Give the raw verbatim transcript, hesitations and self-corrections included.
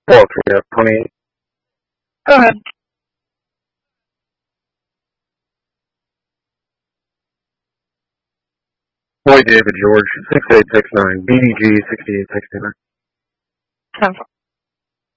Four three F twenty-eight. Go ahead. Boy David George, six eight six nine, B D G sixty-eight sixty-nine. ten four.